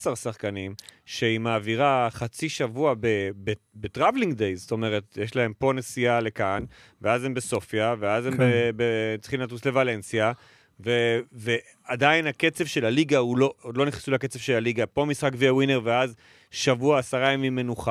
10 שחקנים, שהיא מעבירה חצי שבוע בטראבלינג דייז, זאת אומרת, יש להם פה נסיעה לכאן, ואז הם בסופיה, ואז הם צריכים לטוס לוולנסיה, ועדיין הקצב של הליגה, עוד לא נכנסו לקצב של הליגה, פה משחק גביע ווינר, ואז שבוע, 10 ימים מנוחה.